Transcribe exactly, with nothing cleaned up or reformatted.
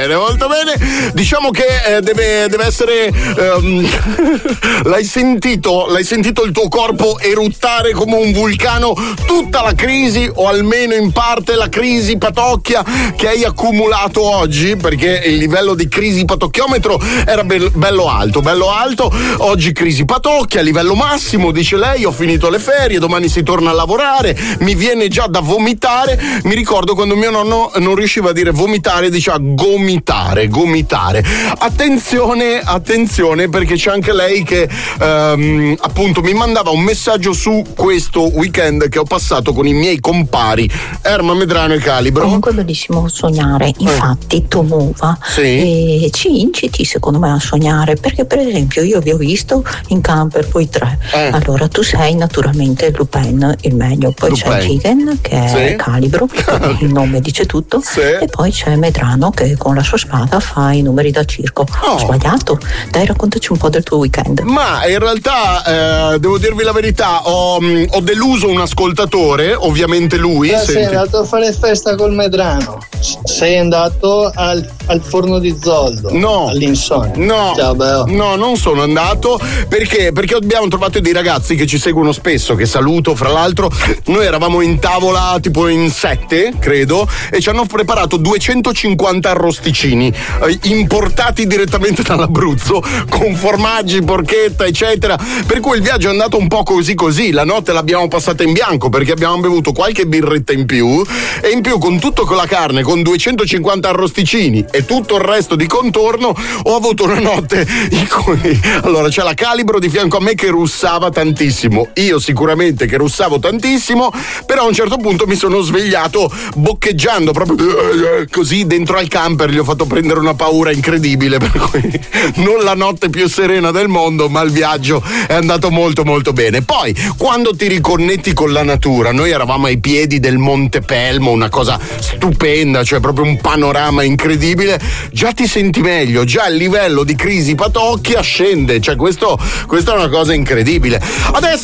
bene, molto bene. Diciamo che eh, deve, deve essere ehm, l'hai sentito? L'hai sentito il tuo corpo eruttare come un vulcano? Tutta la crisi, o almeno in parte la crisi patocchia che hai accumulato oggi, perché il livello di crisi patocchiometro era be- bello alto, bello alto. Oggi crisi patocchia, livello massimo, dice lei. Ho finito le ferie, domani si torna a lavorare, mi viene già da vomitare. Mi ricordo quando mio nonno non riusciva a dire vomitare, diceva gomitare, gomitare. Attenzione, attenzione, perché c'è anche lei che ehm, appunto mi mandava un messaggio su questo weekend che ho passato con i miei compari Erma, Medrano e Calibro. Comunque è bellissimo sognare, infatti tu Muva sì. e ci inciti secondo me a sognare, perché per esempio io vi ho visto in camper voi tre, eh. allora tu sei naturalmente Lupin, il meglio, poi Lupin. C'è Gigen che è sì. Calibro, il nome dice tutto, sì. e poi c'è Medrano che con la sua spada fa i numeri da circo. Oh. Ho sbagliato? Dai, raccontaci un po' del tuo weekend. Ma in realtà eh, devo dirvi la verità, ho, ho deluso un ascoltatore, ovviamente lui. Eh, sei andato a fare festa col Medrano, sei andato al, al forno di Zoldo, no, all'Insonnia. No, Ciao, Beo. no, non sono andato perché perché abbiamo trovato dei ragazzi che ci seguono spesso, che saluto fra l'altro. Noi eravamo in tavola tipo in sette, credo, e ci hanno preparato duecentocinquanta arrosticini eh, importati direttamente dall'Abruzzo, con formaggi, porchetta, eccetera. Per cui il viaggio è andato un po' così così. La notte l'abbiamo passata in bianco perché abbiamo bevuto qualche birretta in più, e in più con tutto con la carne, con duecentocinquanta arrosticini e tutto il resto di contorno, ho avuto una notte in cui allora c'è la Calibro di fianco a me che russava tantissimo, io sicuramente che russavo tantissimo, però a un certo punto mi sono svegliato boccheggiando proprio così dentro al camper. Gli ho fatto prendere una paura incredibile, per cui non la notte più serena del mondo, ma il viaggio è andato molto molto bene. Poi quando ti riconnetti con la natura, noi eravamo ai piedi del Monte Pelmo, una cosa stupenda, cioè proprio un panorama incredibile, già ti senti meglio, già il livello di crisi patocchia scende, cioè questo, questa è una cosa incredibile. Adesso